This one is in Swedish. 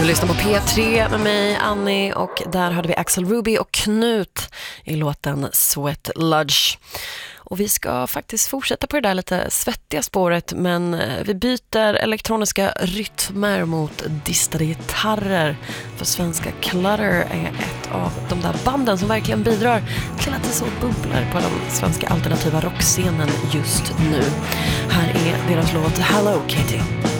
Du lyssnar på P3 med mig, Annie, och där hade vi Axel Ruby och Knut i låten Sweat Lodge. Och vi ska faktiskt fortsätta på det där lite svettiga spåret, men vi byter elektroniska rytmer mot distade gitarrer. För svenska Clutter är ett av de där banden som verkligen bidrar till att det så bubblar på den svenska alternativa rockscenen just nu. Här är deras låt Hello Kitty.